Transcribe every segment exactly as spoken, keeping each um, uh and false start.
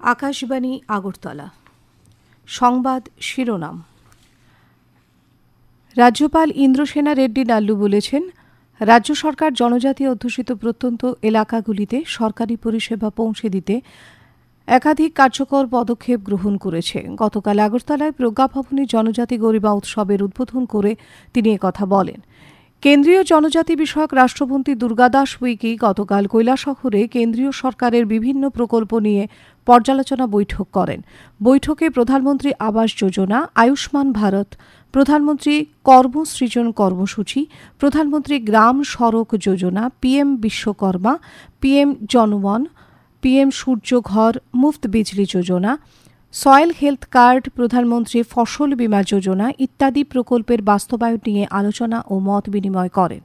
আকাশবাণী আগরতলা সংবাদ শিরোনাম। রাজ্যপাল ইন্দ্রসেনা রেড্ডি নাল্লু বলেছেন, রাজ্য সরকার জনজাতি অধ্যুষিত প্রত্যন্ত এলাকাগুলিতে সরকারি পরিষেবা পৌঁছে দিতে একাধিক কার্যকর পদক্ষেপ গ্রহণ করেছে। গতকাল আগরতলায় প্রজ্ঞাভবনে জনজাতি গরিমা উৎসবের উদ্বোধন করে তিনি একথা বলেন। কেন্দ্রীয় জনজাতি বিষয়ক রাষ্ট্রমন্ত্রী দুর্গাদাস উইকি গতকাল কৈলাসহরে কেন্দ্রীয় সরকারের বিভিন্ন প্রকল্প নিয়ে পর্যালোচনা বৈঠক করেন। বৈঠকে প্রধানমন্ত্রী আবাস যোজনা, আয়ুষ্মান ভারত, প্রধানমন্ত্রী কর্মসৃজন কর্মসূচি, প্রধানমন্ত্রী গ্রাম সড়ক যোজনা, PM Vishwakarma, PM Janman, PM সূর্য ঘর মুফত বিজলি যোজনা, সয়েল হেলথ কার্ড, প্রধানমন্ত্রী ফসল বীমা যোজনা ইত্যাদি প্রকল্পের বাস্তবায়ন নিয়ে আলোচনা ও মত বিনিময় করেন।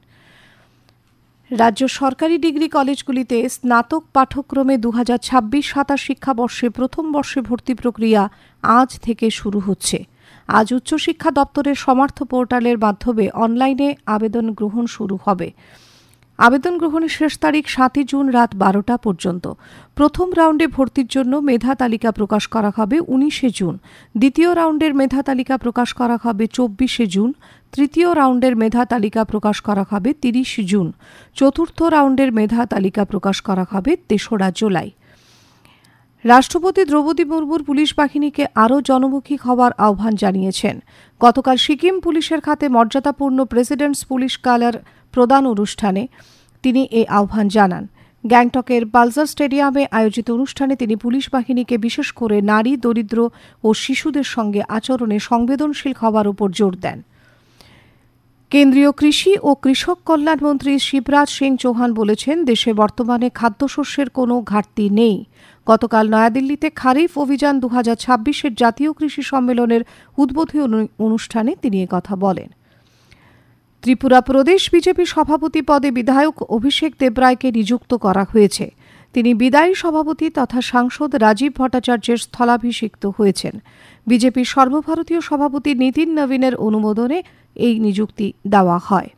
রাজ্য সরকারি ডিগ্রি কলেজগুলিতে স্নাতক পাঠ্যক্রমে দু হাজার ছাব্বিশ সাতাশ শিক্ষাবর্ষে প্রথম বর্ষে ভর্তি প্রক্রিয়া আজ থেকে শুরু হচ্ছে। আজ উচ্চশিক্ষা দপ্তরের সমার্থ পোর্টালের মাধ্যমে অনলাইনে আবেদন গ্রহণ শুরু হবে। আবেদন গ্রহণের শেষ তারিখ সাতই জুন রাত বারোটা পর্যন্ত। প্রথম রাউন্ডে ভর্তির জন্য মেধা তালিকা প্রকাশ করা হবে উনিশে জুন, দ্বিতীয় রাউন্ডের মেধা তালিকা প্রকাশ করা হবে চব্বিশে জুন, তৃতীয় রাউন্ডের মেধা তালিকা প্রকাশ করা হবে তিরিশে জুন, চতুর্থ রাউন্ডের মেধা তালিকা প্রকাশ করা হবে তেসরা জুলাই। রাষ্ট্রপতি দ্রৌপদী মুর্মুর পুলিশ বাহিনীকে আরও জনমুখী হওয়ার আহ্বান জানিয়েছেন। গতকাল সিকিম পুলিশের খাতে মর্যাদাপূর্ণ প্রেসিডেন্টস পুলিশ কালার প্রদান অনুষ্ঠানে তিনি এই আহ্বান জানান। গ্যাংটকের পালসার স্টেডিয়ামে আয়োজিত অনুষ্ঠানে তিনি পুলিশ বাহিনীকে বিশেষ করে নারী, দরিদ্র ও শিশুদের সঙ্গে আচরণে সংবেদনশীল হওয়ার উপর জোর দেন। কেন্দ্রীয় কৃষি ও কৃষক কল্যাণ মন্ত্রী শিবরাজ সিং চৌহান বলেছেন, দেশে বর্তমানে খাদ্যশস্যের কোনো ঘাটতি নেই। গতকাল নয়াদিল্লিতে খারিফ অভিযান দু হাজার ছাব্বিশের জাতীয় কৃষি সম্মেলনের উদ্বোধনী অনুষ্ঠানে তিনি একথা বলেন। ত্রিপুরা প্রদেশ বিজেপি সভাপতি পদে বিধায়ক অভিষেক দেবরায়কে নিযুক্ত করা হয়েছে। তিনি বিদায়ী সভাপতি তথা সাংসদ রাজীব ভট্টাচার্যের স্থলাভিষিক্ত হয়েছেন। বিজেপির সর্বভারতীয় সভাপতি নীতিন নবীনের অনুমোদনে এই নিযুক্তি দেওয়া হয়।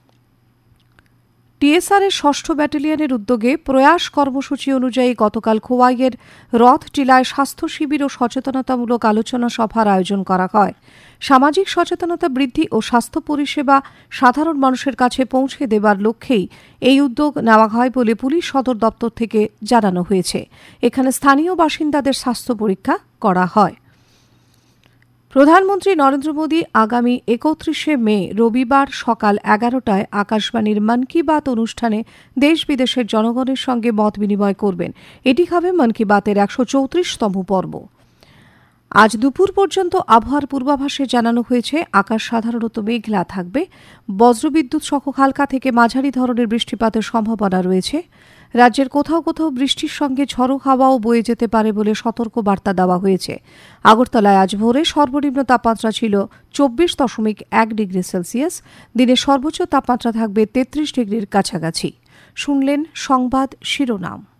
টিএসআরের ষষ্ঠ ব্যাটালিয়নের উদ্যোগে প্রয়াস কর্মসূচি অনুযায়ী গতকাল খোয়াইয়ের রথ টিলায় স্বাস্থ্য শিবির ও সচেতনতামূলক আলোচনা সভার আয়োজন করা হয়। সামাজিক সচেতনতা বৃদ্ধি ও স্বাস্থ্য পরিষেবা সাধারণ মানুষের কাছে পৌঁছে দেবার লক্ষ্যেই এই উদ্যোগ নেওয়া হয় বলে পুলিশ সদর দপ্তর থেকে জানানো হয়েছে। এখানে স্থানীয় বাসিন্দাদের স্বাস্থ্য পরীক্ষা করা হয়। প্রধানমন্ত্রী নরেন্দ্র মোদী আগামী একত্রিশে মে রবিবার সকাল এগারোটায় আকাশবাণীর মন কি বাত অনুষ্ঠানে দেশ বিদেশের জনগণের সঙ্গে মত বিনিময় করবেন। এটি হবে মন কি বাতের একশো চৌত্রিশতম পর্ব। আজ দুপুর পর্যন্ত আবহাওয়ার পূর্বাভাসে জানানো হয়েছে, আকাশ সাধারণত মেঘলা থাকবে। বজ্রবিদ্যুৎ সহ হালকা থেকে মাঝারি ধরনের বৃষ্টিপাতের সম্ভাবনা রয়েছে। রাজ্যের কোথাও কোথাও বৃষ্টির সঙ্গে ঝড়ো হাওয়াও বয়ে যেতে পারে বলে সতর্ক বার্তা দেওয়া হয়েছে। আগরতলায় আজ ভোরে সর্বনিম্ন তাপমাত্রা ছিল চব্বিশ দশমিক এক ডিগ্রি সেলসিয়াস। দিনের সর্বোচ্চ তাপমাত্রা থাকবে তেত্রিশ ডিগ্রির কাছাকাছি। শুনলেন সংবাদ শিরোনাম।